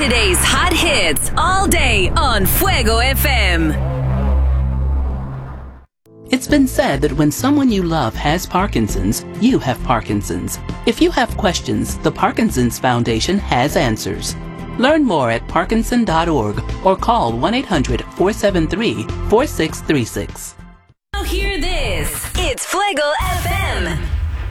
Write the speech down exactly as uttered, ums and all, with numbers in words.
Today's hot hits all day on Fuego F M. It's been said that when someone you love has Parkinson's, you have Parkinson's. If you have questions, the Parkinson's Foundation has answers. Learn more at parkinson dot org or call one eight hundred, four seven three, four six three six. Now hear this. It's Fuego F M.